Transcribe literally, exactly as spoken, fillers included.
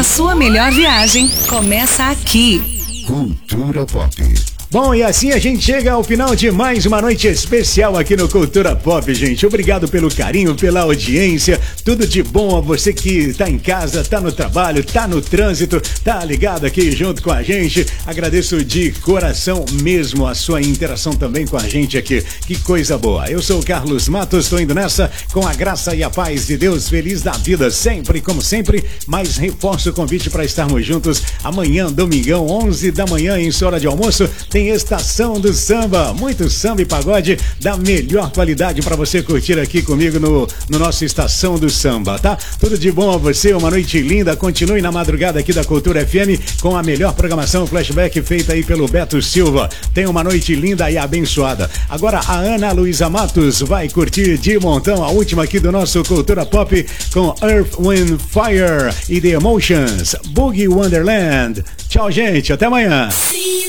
sua melhor viagem começa aqui. Cultura Pop. Bom, e assim a gente chega ao final de mais uma noite especial aqui no Cultura Pop, gente. Obrigado pelo carinho, pela audiência. Tudo de bom a você que tá em casa, tá no trabalho, tá no trânsito, tá ligado aqui junto com a gente. Agradeço de coração mesmo a sua interação também com a gente aqui. Que coisa boa. Eu sou o Carlos Matos, tô indo nessa com a graça e a paz de Deus, feliz da vida sempre, como sempre. Mas reforço o convite para estarmos juntos amanhã, domingão, onze da manhã, em sua hora de almoço. Tem Estação do Samba, muito samba e pagode da melhor qualidade para você curtir aqui comigo no, no nosso Estação do Samba, tá? Tudo de bom a você, uma noite linda. Continue na madrugada aqui da Cultura F M com a melhor programação flashback feita aí pelo Beto Silva. Tenha uma noite linda e abençoada. Agora a Ana Luísa Matos vai curtir de montão a última aqui do nosso Cultura Pop com Earth, Wind, Fire e The Emotions, Boogie Wonderland. Tchau, gente, até amanhã.